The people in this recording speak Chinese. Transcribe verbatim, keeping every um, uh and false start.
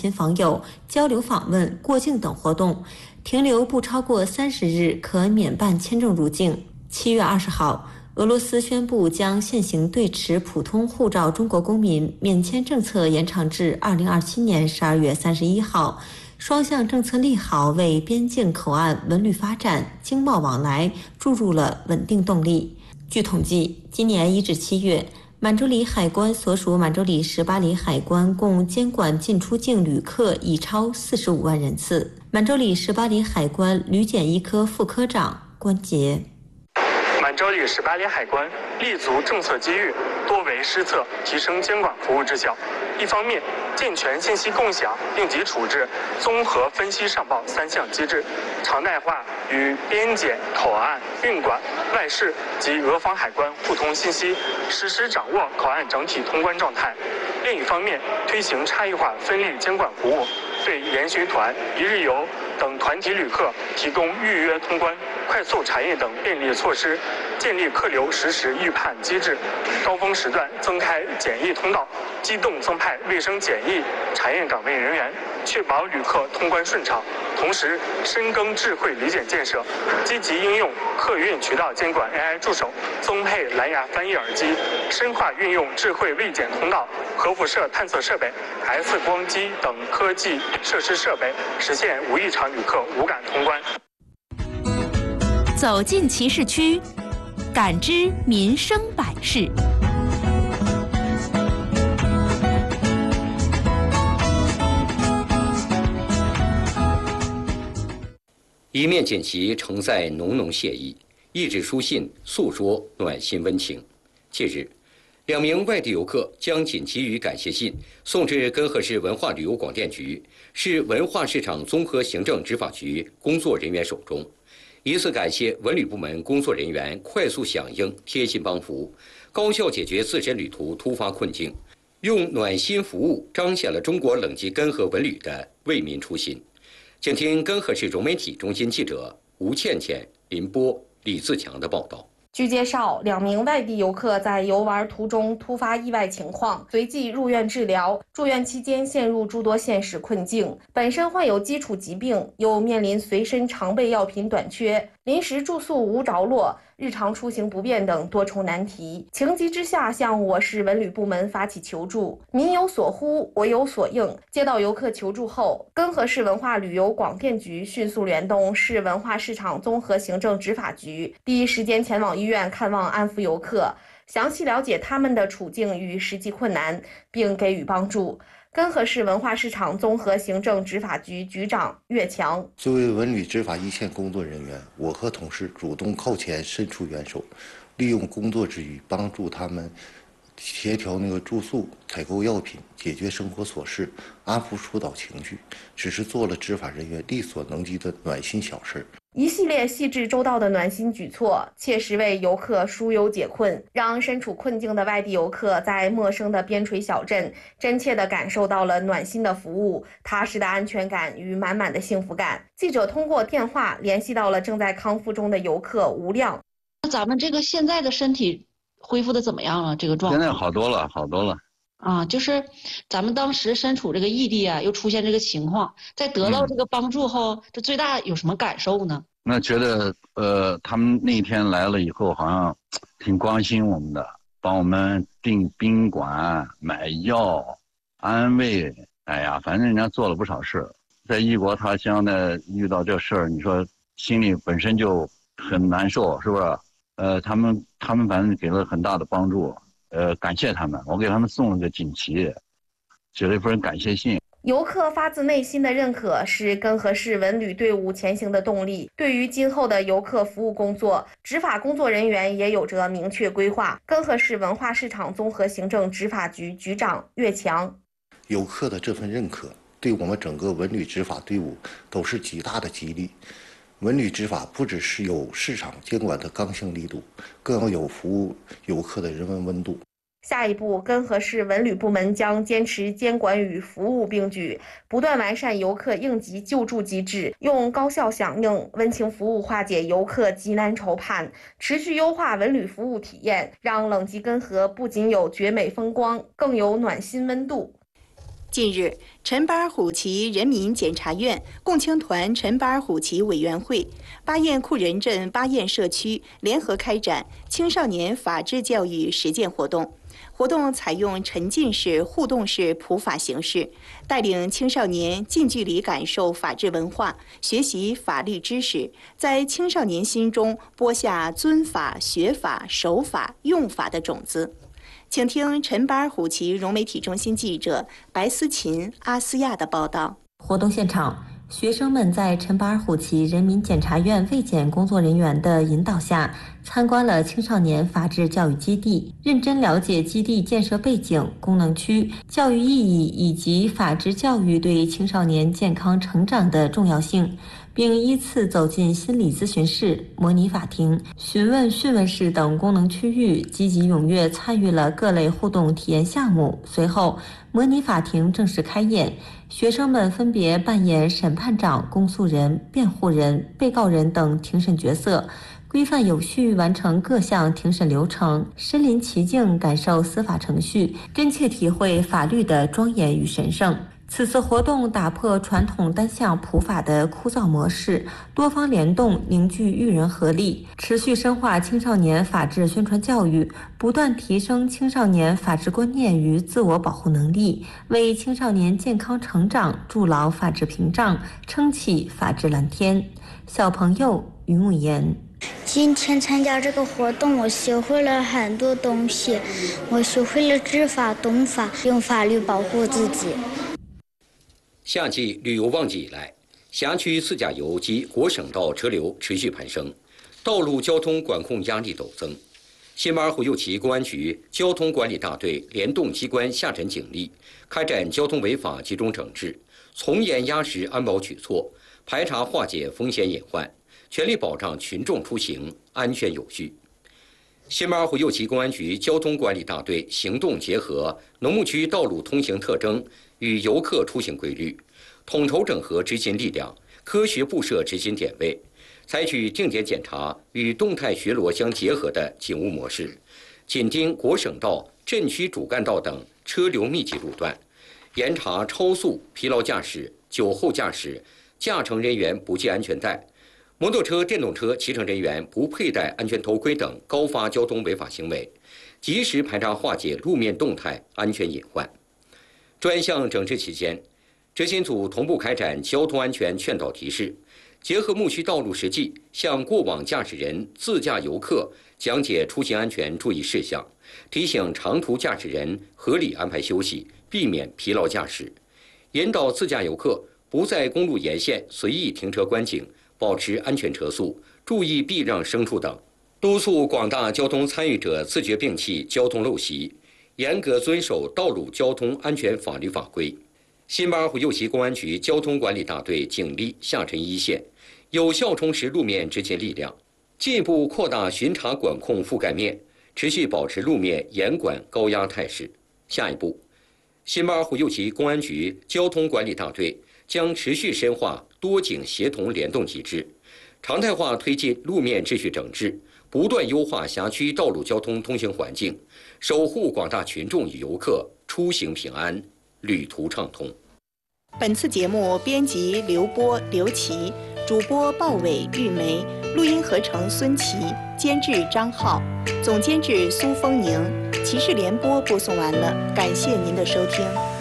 亲访友、交流访问、过境等活动，停留不超过三十日可免办签证入境。七月二十号，俄罗斯宣布将现行对持普通护照中国公民免签政策延长至二零二七年十二月三十一号。双向政策利好为边境口岸文旅发展、经贸往来注入了稳定动力。据统计，今年一至七月，满洲里海关所属满洲里十八里海关共监管进出境旅客已超四十五万人次。满洲里十八里海关旅检一科副科长关杰。 满洲里十八里海关立足政策机遇，多为施策，提升监管服务质效。一方面，健全信息共享、应急处置、综合分析上报三项机制，常态化与边检、口岸、运管、外事及俄方海关互通信息，实时掌握口岸整体通关状态。另一方面，推行差异化分立监管服务，对研学团、一日游等团体旅客提供预约通关、快速查验等便利措施，建立客流实时预判机制，高峰时段增开检疫通道，机动增派卫生检疫查验岗位人员，确保旅客通关顺畅。同时，深耕智慧旅检建设，积极应用客运渠道监管 A I 助手，增配蓝牙翻译耳机，深化运用智慧卫检通道、核辐射探测设备、X 光机等科技设施设备，实现无异常旅客无感通关。 走进骑士区，感知民生百事。 一面锦旗承载浓浓谢意，一纸书信诉说暖心温情。近日，两名外地游客将锦旗与感谢信送至根河市文化旅游广电局、市文化市场综合行政执法局工作人员手中，以此感谢文旅部门工作人员快速响应、贴心帮扶，高效解决自身旅途突发困境，用暖心服务彰显了中国冷极根河文旅的为民初心。请听根河市融媒体中心记者吴倩倩、林波、李自强的报道。 据介绍，两名外地游客在游玩途中突发意外情况，随即入院治疗。住院期间陷入诸多现实困境，本身患有基础疾病，又面临随身常备药品短缺、临时住宿无着落、日常出行不便等多重难题。情急之下，向我市文旅部门发起求助。民有所呼，我有所应。接到游客求助后，根河市文化旅游广电局迅速联动市文化市场综合行政执法局，第一时间前往医院看望安抚游客，详细了解他们的处境与实际困难，并给予帮助。根河市文化市场综合行政执法局局长岳强： 作为文旅执法一线工作人员，我和同事主动靠前伸出援手，利用工作之余帮助他们协调那个住宿、采购药品、解决生活琐事、安抚疏导情绪，只是做了执法人员力所能及的暖心小事。 一系列细致周到的暖心举措，切实为游客疏忧解困，让身处困境的外地游客在陌生的边陲小镇，真切地感受到了暖心的服务、踏实的安全感与满满的幸福感。记者通过电话联系到了正在康复中的游客吴亮。 咱们这个现在的身体恢复的怎么样了？这个状况？ 现在好多了，好多了。 啊，就是咱们当时身处这个异地啊，又出现这个情况，在得到这个帮助后，嗯、这最大有什么感受呢？ 那觉得呃，他们那天来了以后，好像挺关心我们的，帮我们订宾馆、买药、安慰。哎呀，反正人家做了不少事。在异国他乡的遇到这事儿，你说心里本身就很难受，是不是？呃，他们他们反正给了很大的帮助。呃，感谢他们，我给他们送了个锦旗，写了一份感谢信。 游客发自内心的认可是根河市文旅队伍前行的动力。对于今后的游客服务工作，执法工作人员也有着明确规划。根河市文化市场综合行政执法局局长岳强： 游客的这份认可，对我们整个文旅执法队伍都是极大的激励。文旅执法不只是有市场监管的刚性力度，更要有服务游客的人文温度。 下一步，根河市文旅部门将坚持监管与服务并举，不断完善游客应急救助机制，用高效响应、温情服务化解游客急难愁盼，持续优化文旅服务体验，让冷极根河不仅有绝美风光，更有暖心温度。 近日，陈巴尔虎旗人民检察院共青团陈巴尔虎旗委员会、巴彦库仁镇巴彦社区联合开展青少年法治教育实践活动。活动采用沉浸式、互动式普法形式，带领青少年近距离感受法治文化，学习法律知识，在青少年心中播下尊法、学法、守法、用法的种子。请听陈巴尔虎旗融媒体中心记者白思琴、阿斯亚的报道。 活动现场，学生们在陈巴尔虎旗人民检察院卫检工作人员的引导下，参观了青少年法治教育基地，认真了解基地建设背景、功能区、教育意义以及法治教育对青少年健康成长的重要性，并依次走进心理咨询室、模拟法庭、询问讯问室等功能区域，积极踊跃参与了各类互动体验项目。随后，模拟法庭正式开演，学生们分别扮演审判长、公诉人、辩护人、被告人等庭审角色，规范有序完成各项庭审流程，身临其境感受司法程序，真切体会法律的庄严与神圣。此次活动打破传统单向普法的枯燥模式，多方联动，凝聚育人合力，持续深化青少年法治宣传教育，不断提升青少年法治观念与自我保护能力，为青少年健康成长筑牢法治屏障，撑起法治蓝天。小朋友于慕言： 今天参加这个活动，我学会了很多东西，我学会了知法懂法，用法律保护自己。 夏季旅游旺季以来，辖区自驾游及国省道车流持续攀升，道路交通管控压力陡增。新巴尔虎右旗公安局交通管理大队联动机关下沉警力，开展交通违法集中整治，从严压实安保举措，排查化解风险隐患，全力保障群众出行安全有序。新巴尔虎右旗公安局交通管理大队行动结合农牧区道路通行特征与游客出行规律，统筹整合执勤力量，科学布设执勤点位，采取定点检查与动态巡逻相结合的警务模式，紧盯国省道、镇区主干道等车流密集路段，严查超速、疲劳驾驶、酒后驾驶、驾乘人员不系安全带、摩托车、电动车骑乘人员不佩戴安全头盔等高发交通违法行为，及时排查化解路面动态安全隐患。专项整治期间，执勤组同步开展交通安全劝导提示，结合牧区道路实际，向过往驾驶人、自驾游客讲解出行安全注意事项，提醒长途驾驶人合理安排休息，避免疲劳驾驶，引导自驾游客不在公路沿线随意停车观景，保持安全车速，注意避让牲畜等，督促广大交通参与者自觉摒弃交通陋习，严格遵守道路交通安全法律法规。新巴尔虎右旗公安局交通管理大队警力下沉一线，有效充实路面执勤力量，进一步扩大巡查管控覆盖面，持续保持路面严管高压态势。下一步，新巴尔虎右旗公安局交通管理大队将持续深化多警协同联动机制，常态化推进路面秩序整治，不断优化辖区道路交通通行环境，守护广大群众与游客出行平安、旅途畅通。 本次节目编辑刘波、刘琦，主播鲍伟、玉梅，录音合成孙琦，监制张浩，总监制苏丰宁。骑士联播播送完了，感谢您的收听。